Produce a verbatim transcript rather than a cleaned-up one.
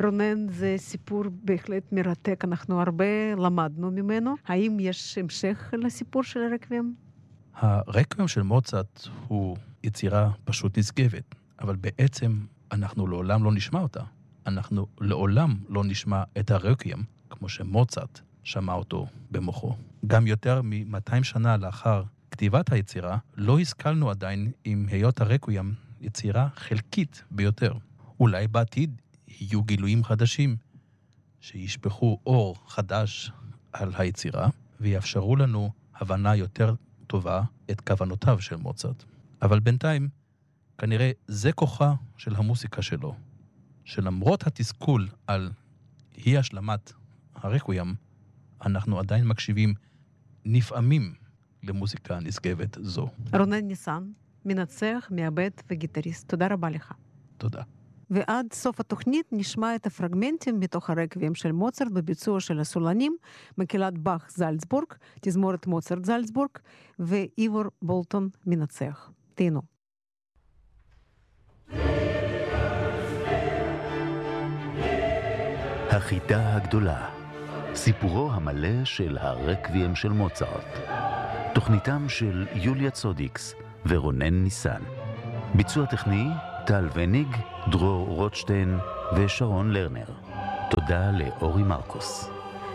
רונן, זה סיפור בהחלט מרתק, אנחנו הרבה למדנו ממנו. האם יש המשך לסיפור של הרקוויאם? הרקוויאם של מוצרט הוא יצירה פשוט נשגבת, אבל בעצם אנחנו לעולם לא נשמע אותה. אנחנו לעולם לא נשמע את הרקוויאם כמו שמוצרט שמע אותו במוחו. גם יותר מ-מאתיים שנה לאחר כתיבת היצירה, לא השכלנו עדיין עם היות הרקוויאם יצירה חלקית ביותר. אולי בעתיד יהיו גילויים חדשים שישפכו אור חדש על היצירה ויאפשרו לנו הבנה יותר טובה את כוונותיו של מוצרט. אבל בינתיים, כנראה זה כוחה של המוסיקה שלו, שלמרות התסכול על אי השלמת הרקוויאם, אנחנו עדיין מקשיבים נפעמים למוזיקה נשגבת זו. רונן ניסן, מנצח, מעבד וגיטריסט. תודה רבה לך. תודה. ועד סוף התוכנית נשמע את הפרגמנטים מתוך הרקוויאם של מוצרט בביצוע של הסולנים, מקהלת באך זלצבורג, תזמורת מוצרט זלצבורג ואיבור בולטון מנצח. תהנו. החידה הגדולה, סיפורו המלא של הרקוויאם של מוצרט. תוכניתם של יוליה צודיקס ורונן ניסן. ביצוע טכני טל וניג, דרור רוטשטיין ושרון לרנר. תודה לאורי מרקוס.